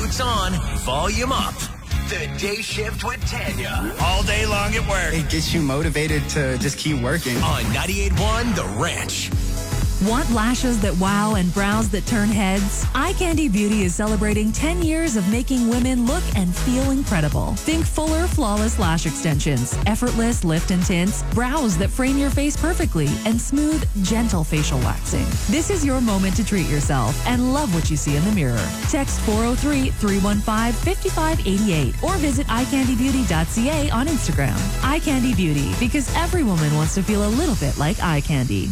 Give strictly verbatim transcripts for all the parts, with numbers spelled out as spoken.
Lights on, volume up. The Day Shift with Tanya. All day long at work. It gets you motivated to just keep working. On ninety-eight point one The Ranch. Want lashes that wow and brows that turn heads? Eye Candy Beauty is celebrating ten years of making women look and feel incredible. Think fuller, flawless lash extensions, effortless lift and tints, brows that frame your face perfectly, and smooth, gentle facial waxing. This is your moment to treat yourself and love what you see in the mirror. Text four oh three, three one five, five five eight eight or visit eye candy beauty dot c a on Instagram. Eye Candy Beauty, because every woman wants to feel a little bit like eye candy.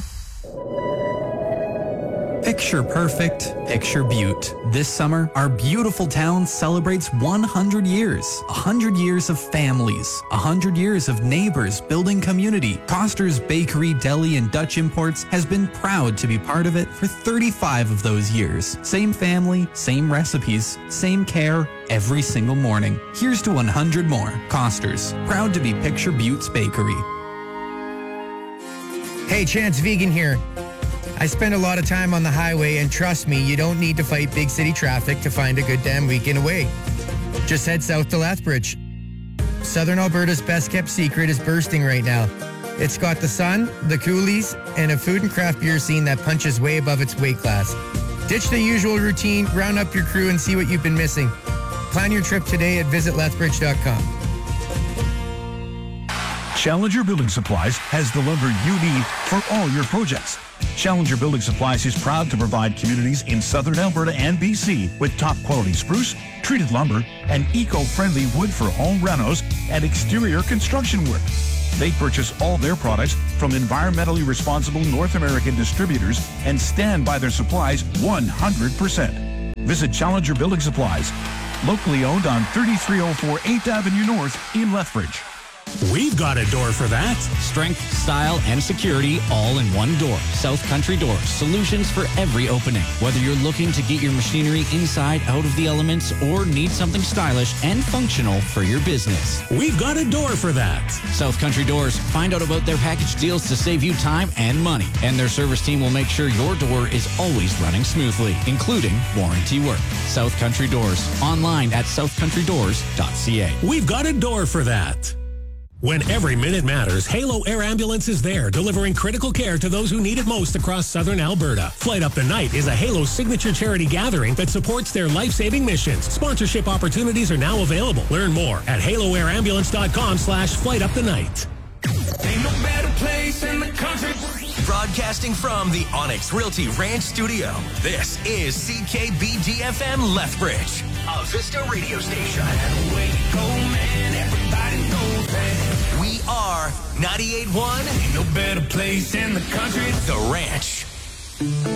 Picture perfect, picture beaut. This summer, our beautiful town celebrates one hundred years. one hundred years of families. one hundred years of neighbors building community. Coster's Bakery, Deli, and Dutch Imports has been proud to be part of it for thirty-five of those years. Same family, same recipes, same care every single morning. Here's to one hundred more. Coster's, proud to be Picture Beaut's Bakery. Hey, Chance Vegan here. I spend a lot of time on the highway, and trust me, you don't need to fight big city traffic to find a good damn weekend away. Just head south to Lethbridge. Southern Alberta's best-kept secret is bursting right now. It's got the sun, the coolies, and a food and craft beer scene that punches way above its weight class. Ditch the usual routine, round up your crew, and see what you've been missing. Plan your trip today at visit lethbridge dot com. Challenger Building Supplies has the lumber you need for all your projects. Challenger Building Supplies is proud to provide communities in southern Alberta and B C with top-quality spruce, treated lumber, and eco-friendly wood for home renos and exterior construction work. They purchase all their products from environmentally responsible North American distributors and stand by their supplies one hundred percent. Visit Challenger Building Supplies, locally owned on thirty-three oh four eighth Avenue North in Lethbridge. We've got a door for that. Strength, style, and security all in one door. South Country Doors. Solutions for every opening. Whether you're looking to get your machinery inside out of the elements or need something stylish and functional for your business, we've got a door for that. South Country Doors. Find out about their package deals to save you time and money. And their service team will make sure your door is always running smoothly, including warranty work. South Country Doors. Online at south country doors dot c a. We've got a door for that. When every minute matters, Halo Air Ambulance is there, delivering critical care to those who need it most across southern Alberta. Flight Up the Night is a Halo signature charity gathering that supports their life-saving missions. Sponsorship opportunities are now available. Learn more at halo air ambulance dot com slash flight up the night. Ain't no better place in the country. Broadcasting from the Onyx Realty Ranch Studio, this is C K B D F M Lethbridge, a Vista radio station. Where you go, man, everybody knows that. We are ninety-eight point one. Ain't no better place in the country. The Ranch.